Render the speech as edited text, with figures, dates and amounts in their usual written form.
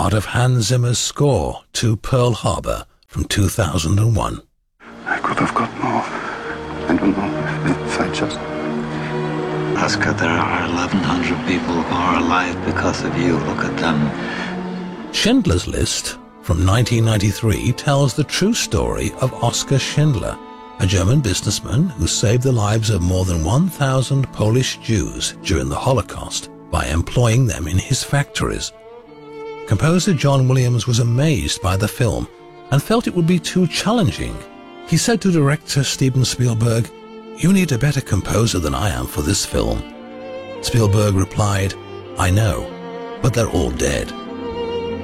part of Hans Zimmer's score to Pearl Harbor from 2001. I could have got more. I don't know if I just... Oscar, there are 1,100 people who are alive because of you. Look at them. Schindler's List from 1993 tells the true story of Oskar Schindler, a German businessman who saved the lives of more than 1,000 Polish Jews during the Holocaust by employing them in his factories. Composer John Williams was amazed by the film and felt it would be too challenging. He said to director Steven Spielberg, "You need a better composer than I am for this film." Spielberg replied, "I know, but they're all dead."